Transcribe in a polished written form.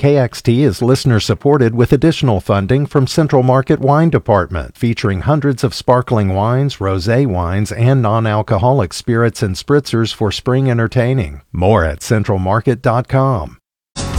KXT is listener-supported with additional funding from Central Market Wine Department, featuring hundreds of sparkling wines, rosé wines, and non-alcoholic spirits and spritzers for spring entertaining. More at centralmarket.com.